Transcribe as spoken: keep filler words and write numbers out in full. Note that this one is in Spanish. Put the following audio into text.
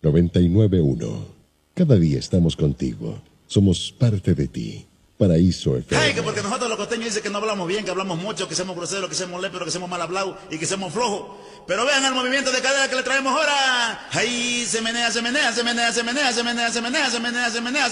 noventa y nueve punto uno. Cada día estamos contigo. Somos parte de ti. Paraíso F M. Hey, que porque nosotros los costeños dicen que no hablamos bien, que hablamos mucho, que somos groseros, que somos léperos, que somos mal hablados y que somos flojos. Pero vean el movimiento de cadera que le traemos ahora. Ahí se menea, se menea, se menea, se menea, se menea, se menea, se menea, se menea.